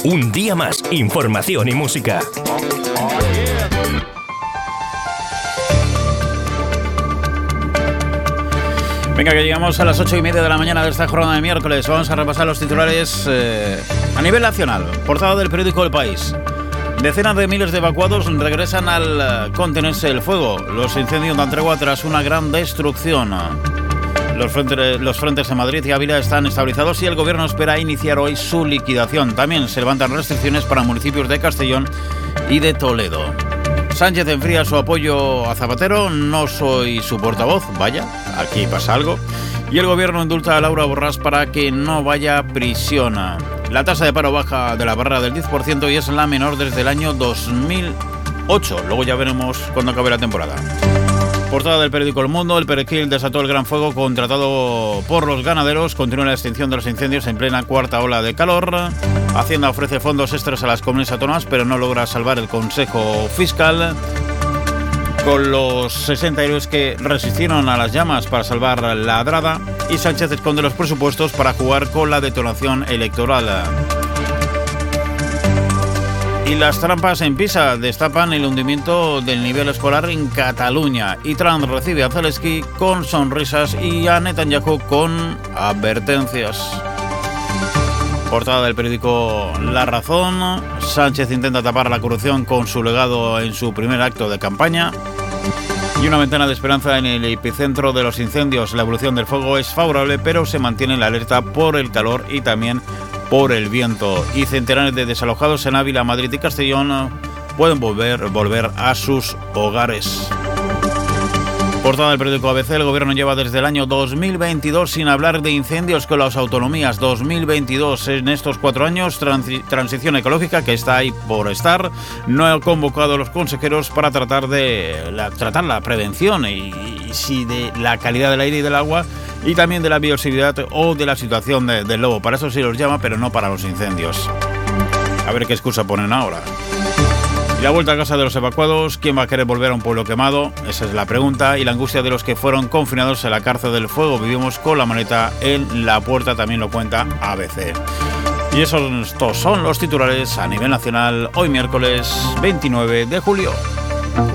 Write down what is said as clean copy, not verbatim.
Un día más, información y música. Venga, que llegamos a las 8:30 de la mañana de esta jornada de miércoles. Vamos a repasar los titulares a nivel nacional. Portada del periódico El País. Decenas de miles de evacuados regresan al contenerse el fuego. Los incendios dan tregua tras una gran destrucción. Los frentes en Madrid y Ávila están estabilizados y el gobierno espera iniciar hoy su liquidación. También se levantan restricciones para municipios de Castellón y de Toledo. Sánchez enfría su apoyo a Zapatero. No soy su portavoz. Vaya, aquí pasa algo. Y el gobierno indulta a Laura Borràs para que no vaya a prisión. La tasa de paro baja de la barrera del 10% y es la menor desde el año 2008. Luego ya veremos cuando acabe la temporada. Portada del periódico El Mundo. El Perejil desató el gran fuego contratado por los ganaderos. Continúa la extinción de los incendios en plena cuarta ola de calor. Hacienda ofrece fondos extras a las comunidades autónomas, pero no logra salvar el Consejo Fiscal. Con los 60 héroes que resistieron a las llamas para salvar la Adrada. Y Sánchez esconde los presupuestos para jugar con la detonación electoral. Y las trampas en Pisa destapan el hundimiento del nivel escolar en Cataluña. Y Trump recibe a Zelensky con sonrisas y a Netanyahu con advertencias. Portada del periódico La Razón. Sánchez intenta tapar la corrupción con su legado en su primer acto de campaña. Y una ventana de esperanza en el epicentro de los incendios. La evolución del fuego es favorable, pero se mantiene la alerta por el calor y también por el viento. Y centenares de desalojados en Ávila, Madrid y Castellón pueden volver a sus hogares. Portada del periódico ABC. El gobierno lleva desde el año 2022 sin hablar de incendios con las autonomías. 2022, en estos 4 años, transición ecológica, que está ahí por estar, no ha convocado a los consejeros para tratar la prevención y de la calidad del aire y del agua, y también de la biodiversidad o de la situación del lobo. Para eso sí los llama, pero no para los incendios. A ver qué excusa ponen ahora. Y la vuelta a casa de los evacuados. ¿Quién va a querer volver a un pueblo quemado? Esa es la pregunta. Y la angustia de los que fueron confinados en la cárcel del fuego. Vivimos con la maleta en la puerta, también lo cuenta ABC. Y estos son los titulares a nivel nacional hoy miércoles 29 de julio.